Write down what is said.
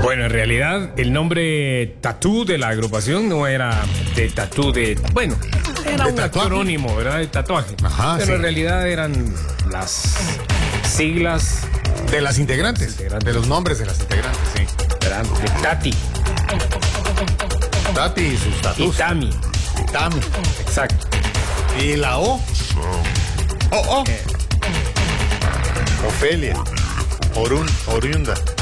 Bueno, en realidad el nombre Tatú de la agrupación no era de tatú de... Bueno, era ¿De un tatuaje? acrónimo, ¿verdad? De tatuaje. Ajá, pero sí. en realidad eran las siglas De las integrantes. De los nombres de las integrantes, sí. ¿verdad? De Tati Tati y sus y tatus. Tami. Tami. Exacto. Y la O. Ofelia. Oriunda.